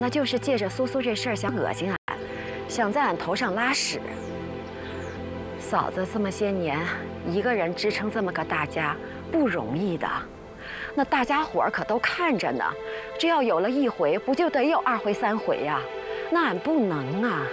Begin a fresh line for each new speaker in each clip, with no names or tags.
那就是借着苏苏这事儿想恶心俺，想在俺头上拉屎。嫂子这么些年一个人支撑这么个大家不容易的，那大家伙儿可都看着呢。这要有了一回，不就得有二回三回呀？那俺不能啊。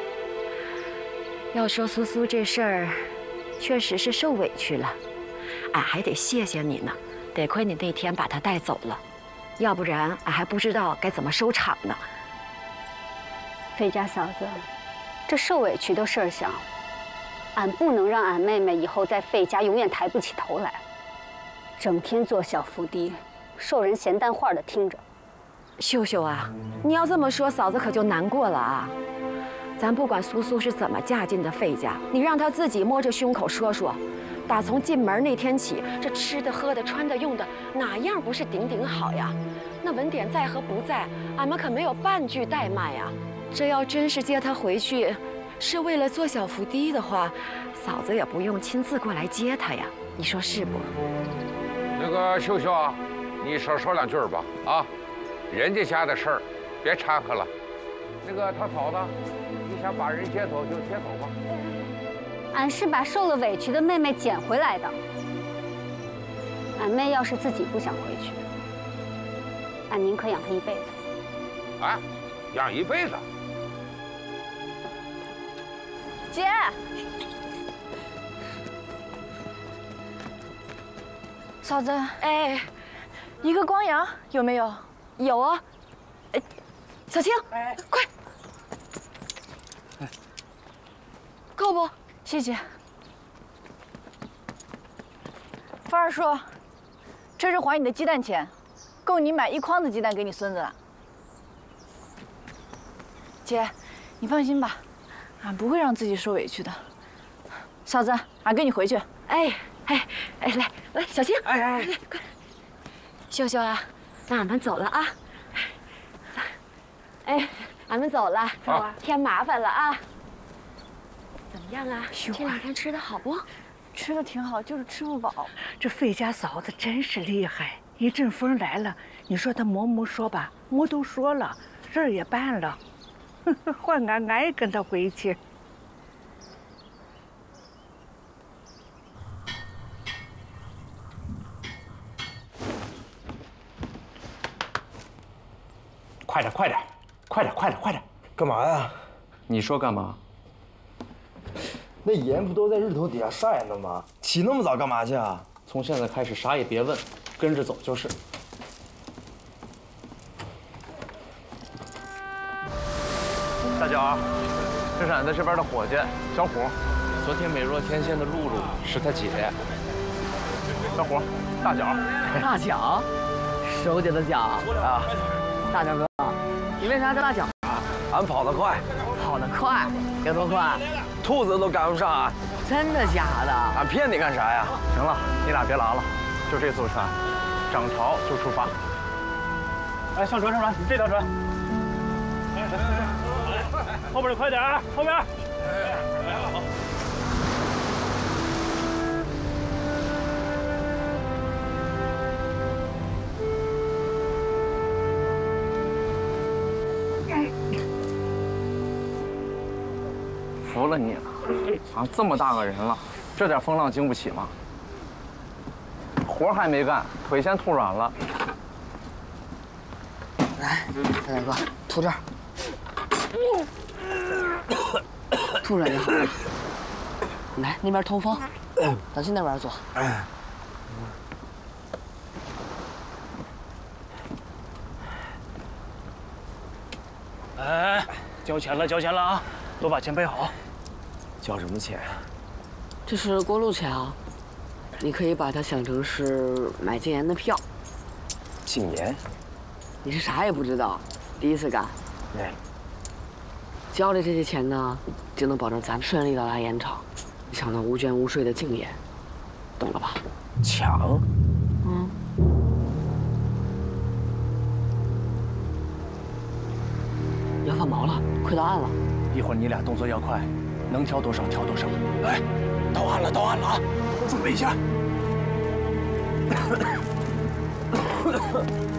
要说苏苏这事儿，确实是受委屈了，俺还得谢谢你呢。得亏你那天把她带走了，要不然俺还不知道该怎么收场呢。
费家嫂子，这受委屈的事儿小，俺不能让俺妹妹以后在费家永远抬不起头来，整天做小伏低，受人闲淡话的听着。
秀秀啊，你要这么说，嫂子可就难过了啊。咱不管苏苏是怎么嫁进的费家，你让她自己摸着胸口说说，打从进门那天起，这吃的、喝的、穿的、用的，哪样不是顶顶好呀？那文典在和不在，俺们可没有半句怠慢呀。这要真是接她回去，是为了做小伏低的话，嫂子也不用亲自过来接她呀。你说是不？
那个秀秀啊，你少说两句吧啊，人家家的事儿，别掺和了。那个他嫂子，你想把人接走就接走吧。
俺是把受了委屈的妹妹捡回来的。俺妹要是自己不想回去，俺宁可养她一辈子。
啊，养一辈子？
姐，嫂子，
哎，
一个光阳有没有？
有啊。哎，小青，哎，快，够不？
谢谢。芳儿说，这是还你的鸡蛋钱，够你买1筐子鸡蛋给你孙子了。姐，你放心吧，俺不会让自己受委屈的。嫂子，俺跟你回去。
哎，来，小青，来，快，秀秀啊，那俺们走了啊。哎，俺们走了，添麻烦了啊。怎么样啊？这2天吃的好不？
吃的挺好，就是吃不饱。
这费家嫂子真是厉害，一阵风来了，你说她没说吧？没都说了，事儿也办了，换俺也跟她回去。
快点！
干嘛呀？
你说干嘛？
那盐不都在日头底下晒呢吗？起那么早干嘛去啊？
从现在开始啥也别问，跟着走就是。
大脚，这是俺在这边的伙计小虎。
昨天美若天仙的露露是他姐。
小虎，大脚。
大脚，手姐的脚啊！大脚哥，你为啥叫大脚啊？
俺跑得快。
跑得快，有多快？
兔子都赶不上俺。
真的假的？
俺骗你干啥呀？
行了，你俩别拉了，就这艘船，涨潮就出发。哎，上船，这条船。后边的快点，后边。好。
服了你了，啊，这么大个人了，这点风浪经不起吗？活还没干，腿先吐软了。
来，大脚哥，吐这儿，吐软就好了。来，那边通风，咱去那边坐。
哎，交钱了啊！都把钱备好。
交什么钱？
这是过路钱啊，你可以把它想成是买禁盐的票。
禁盐？
你是啥也不知道，第一次干。
哎。
交了这些钱呢，就能保证咱顺利到达盐场，抢到无捐无税的禁盐，懂了吧？
抢？
嗯。要放锚了，快到岸了。
一会儿你俩动作要快，能挑多少挑多少。哎，到岸了啊！准备一下。